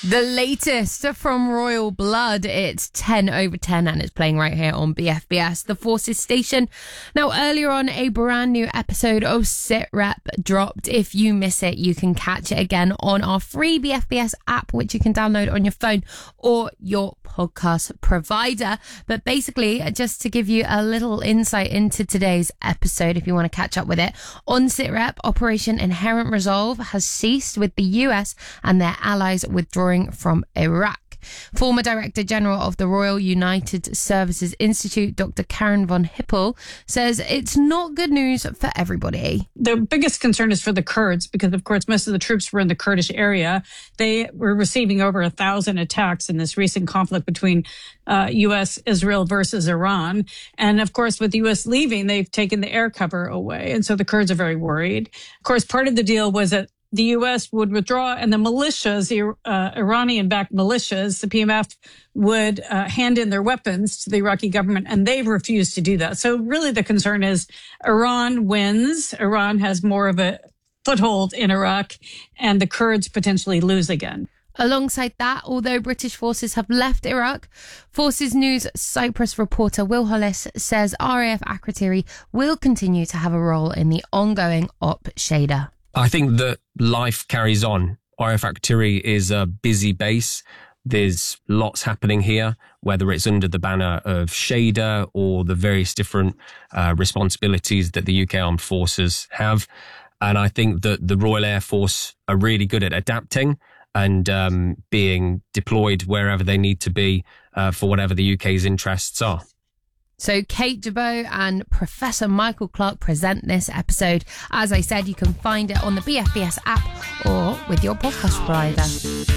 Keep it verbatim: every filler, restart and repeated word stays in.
The latest from Royal Blood. It's ten over ten and it's playing right here on B F B S, the Forces station. Now, earlier on, a brand new episode of Sit Rep dropped. If you miss it, you can catch it again on our free B F B S app, which you can download on your phone or your podcast provider. But basically, just to give you a little insight into today's episode, if you want to catch up with it, on Sit Rep, Operation Inherent Resolve has ceased with the U S and their allies withdrawing from Iraq. Former Director General of the Royal United Services Institute, Doctor Karen von Hippel, says it's not good news for everybody. The biggest concern is for the Kurds because, of course, most of the troops were in the Kurdish area. They were receiving over a thousand attacks in this recent conflict between uh, U S, Israel versus Iran. And, of course, with the U S leaving, they've taken the air cover away. And so the Kurds are very worried. Of course, part of the deal was that the U S would withdraw and the militias, the uh, Iranian-backed militias, the P M F, would uh, hand in their weapons to the Iraqi government, and they've refused to do that. So really the concern is Iran wins. Iran has more of a foothold in Iraq, and the Kurds potentially lose again. Alongside that, although British forces have left Iraq, Forces News Cyprus reporter Will Hollis says R A F Akrotiri will continue to have a role in the ongoing Op Shada. I think that life carries on. R A F Akrotiri is a busy base. There's lots happening here, whether it's under the banner of Shada or the various different uh, responsibilities that the U K Armed Forces have. And I think that the Royal Air Force are really good at adapting and um, being deployed wherever they need to be uh, for whatever the U K's interests are. So Kate Jabot and Professor Michael Clark present this episode. As I said, you can find it on the B F B S app or with your podcast provider.